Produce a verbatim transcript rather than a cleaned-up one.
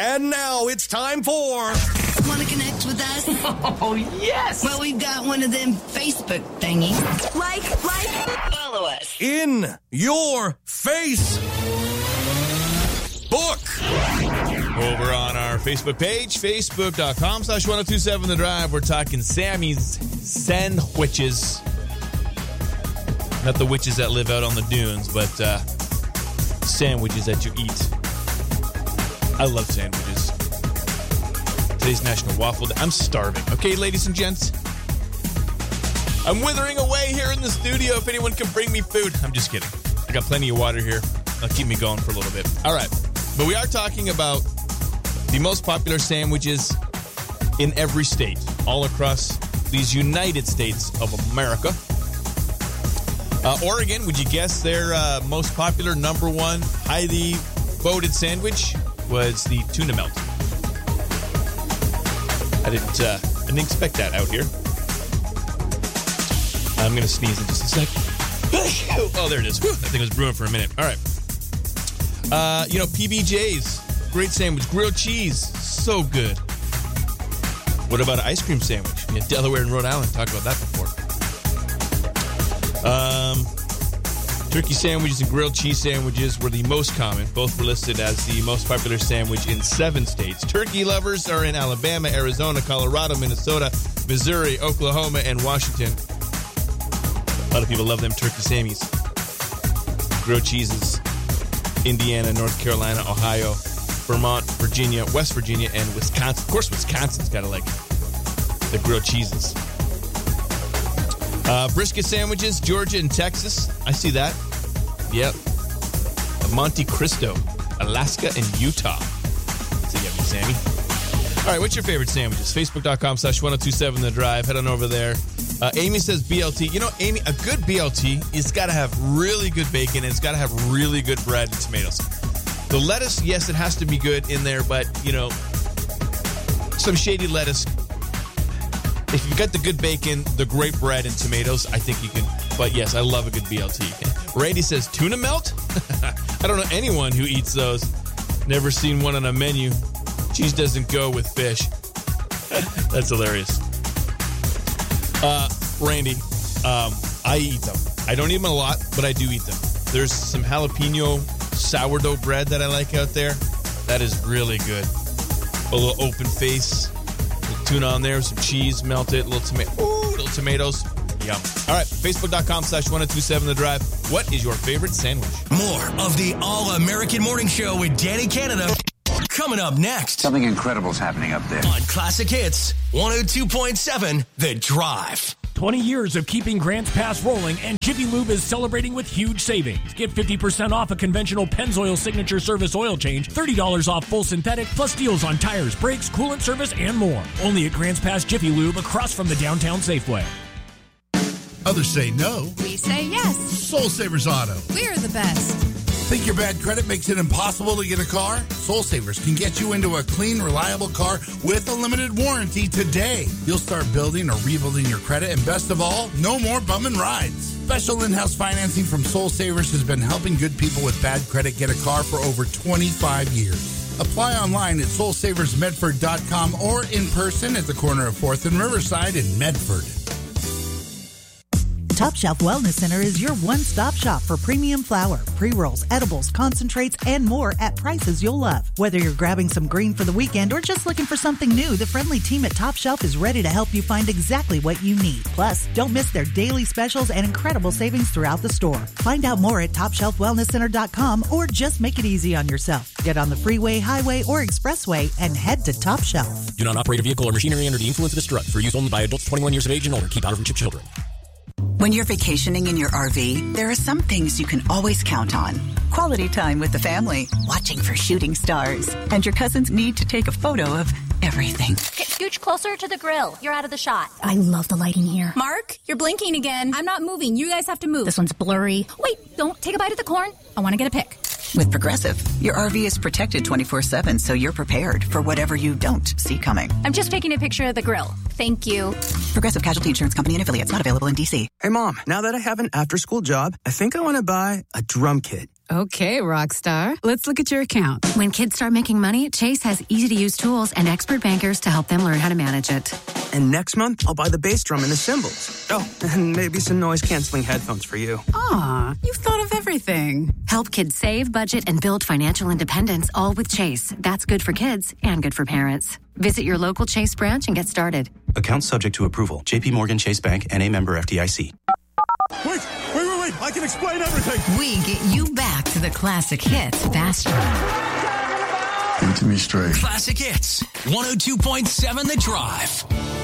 And now it's time for... Want to connect with us? Oh, yes! Well, we've got one of them Facebook thingies. Like, like, follow us. In Your Face Book. Over on our Facebook page, facebook.com slash 1027 The Drive, we're talking Sammy's sandwiches. Not the witches that live out on the dunes, but uh, sandwiches that you eat. I love sandwiches. Today's National Waffle Day. I'm starving. Okay, ladies and gents? I'm withering away here in the studio. If anyone can bring me food. I'm just kidding. I got plenty of water here. That'll keep me going for a little bit. All right. But we are talking about the most popular sandwiches in every state, all across these United States of America. Uh, Oregon, would you guess their uh, most popular number one highly voted sandwich was the tuna melt? I didn't, uh, I didn't expect that out here. I'm going to sneeze in just a sec. Oh, there it is. Whew, that thing was brewing for a minute. All right. Uh, you know, P B J's, great sandwich. Grilled cheese, so good. What about an ice cream sandwich? Yeah, Delaware and Rhode Island, talked about that before. Um, turkey sandwiches and grilled cheese sandwiches were the most common. Both were listed as the most popular sandwich in seven states. Turkey lovers are in Alabama, Arizona, Colorado, Minnesota, Missouri, Oklahoma, and Washington. A lot of people love them turkey sammies. Grilled cheeses, Indiana, North Carolina, Ohio, Vermont, Virginia, West Virginia, and Wisconsin. Of course, Wisconsin's got to like the grilled cheeses. Uh, brisket sandwiches, Georgia and Texas. I see that. Yep. Monte Cristo, Alaska, and Utah. That's a yummy, Sammy. All right, what's your favorite sandwiches? Facebook.com slash 1027 The Drive. Head on over there. Uh, Amy says B L T. You know, Amy, a good B L T, it's got to have really good bacon, and it's got to have really good bread and tomatoes. The lettuce, yes, it has to be good in there, but, you know, some shady lettuce. If you've got the good bacon, the great bread, and tomatoes, I think you can. But, yes, I love a good B L T. Randy says tuna melt? I don't know anyone who eats those. Never seen one on a menu. Cheese doesn't go with fish. That's hilarious. Uh, Randy, um, I eat them. I don't eat them a lot, but I do eat them. There's some jalapeno sourdough bread that I like out there. That is really good. A little open face, a little tuna on there, some cheese, melt it, little tomato, ooh, little tomatoes. Yum. All right, facebook.com slash 1027 The Drive. What is your favorite sandwich? More of the All-American Morning Show with Danny Canada coming up next. Something incredible's happening up there. On Classic Hits, one oh two point seven The Drive. twenty years of keeping Grants Pass rolling, and Jiffy Lube is celebrating with huge savings. Get fifty percent off a conventional Pennzoil Signature Service oil change, thirty dollars off full synthetic, plus deals on tires, brakes, coolant service, and more. Only at Grants Pass Jiffy Lube across from the downtown Safeway. Others say no. We say yes. Soul Savers Auto. We're the best. Think your bad credit makes it impossible to get a car? Soul Savers can get you into a clean, reliable car with a limited warranty today. You'll start building or rebuilding your credit, and best of all, no more bumming rides. Special in-house financing from Soul Savers has been helping good people with bad credit get a car for over twenty-five years. Apply online at soul savers medford dot com or in person at the corner of fourth and Riverside in Medford. Top Shelf Wellness Center is your one-stop shop for premium flour, pre-rolls, edibles, concentrates, and more at prices you'll love. Whether you're grabbing some green for the weekend or just looking for something new, the friendly team at Top Shelf is ready to help you find exactly what you need. Plus, don't miss their daily specials and incredible savings throughout the store. Find out more at top shelf wellness center dot com or just make it easy on yourself. Get on the freeway, highway, or expressway and head to Top Shelf. Do not operate a vehicle or machinery under the influence of this drug. For use only by adults twenty-one years of age and older. Keep out of reach of children. When you're vacationing in your R V, there are some things you can always count on. Quality time with the family, watching for shooting stars, and your cousins need to take a photo of everything. Okay, scooch closer to the grill. You're out of the shot. I love the lighting here. Mark, you're blinking again. I'm not moving. You guys have to move. This one's blurry. Wait, don't take a bite of the corn. I want to get a pic. With Progressive, your R V is protected twenty-four seven, so you're prepared for whatever you don't see coming. I'm just taking a picture of the grill. Thank you. Progressive Casualty Insurance Company and affiliates, not available in D C. Hey, Mom, now that I have an after-school job, I think I want to buy a drum kit. Okay, rock star. Let's look at your account. When kids start making money, Chase has easy-to-use tools and expert bankers to help them learn how to manage it. And next month, I'll buy the bass drum and the cymbals. Oh, and maybe some noise-canceling headphones for you. Aw, you've thought of everything. Help kids save, budget, and build financial independence, all with Chase. That's good for kids and good for parents. Visit your local Chase branch and get started. Account subject to approval. J P Morgan Chase Bank, N A member F D I C. Wait, wait, wait, wait. I can explain everything. We get you back to the classic hits faster. Give it to me straight. Classic Hits, one oh two point seven The Drive.